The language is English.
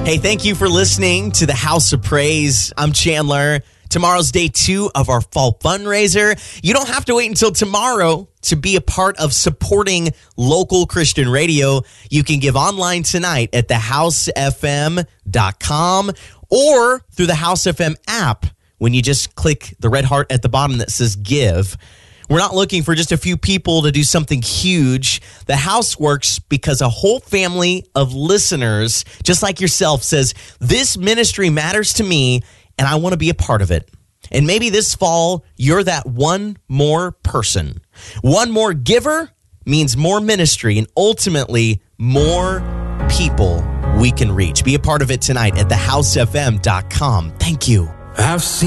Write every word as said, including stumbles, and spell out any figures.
Hey, thank you for listening to the House of Praise. I'm Chandler. Tomorrow's day two of our fall fundraiser. You don't have to wait until tomorrow to be a part of supporting local Christian radio. You can give online tonight at the house f m dot com or through the House F M app when you just click the red heart at the bottom that says give. We're not looking for just a few people to do something huge. The house works because a whole family of listeners, just like yourself, says, this ministry matters to me and I want to be a part of it. And maybe this fall, you're that one more person. One more giver means more ministry and ultimately more people we can reach. Be a part of it tonight at the house f m dot com. Thank you. I've seen